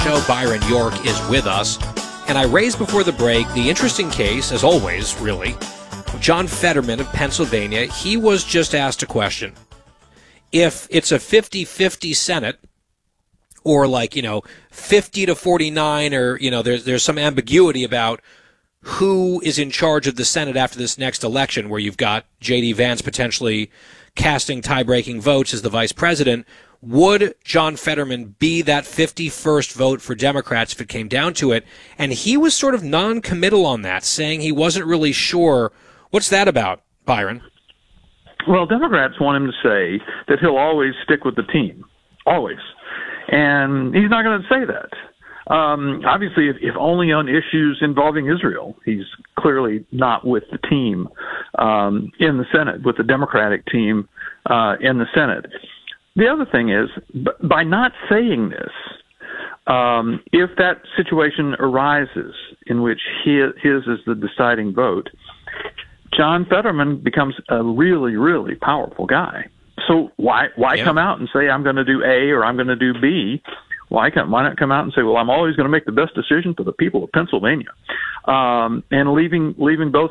show. Byron York is with us. And I raised before the break the interesting case, as always, really, of John Fetterman of Pennsylvania. He was just asked a question. If it's a 50-50 Senate, or 50 to 49, or, there's some ambiguity about who is in charge of the Senate after this next election, where you've got J.D. Vance potentially casting tie-breaking votes as the vice president, would John Fetterman be that 51st vote for Democrats if it came down to it? And he was sort of non-committal on that, saying he wasn't really sure. What's that about, Byron? Well, Democrats want him to say that he'll always stick with the team, always. And he's not going to say that. Obviously, if only on issues involving Israel, he's clearly not with the team in the Senate, with the Democratic team in the Senate. The other thing is, by not saying this, if that situation arises in which his is the deciding vote, John Fetterman becomes a really, really powerful guy. So why come out and say I'm going to do A or I'm going to do B? Why not come out and say, well, I'm always going to make the best decision for the people of Pennsylvania, and leaving both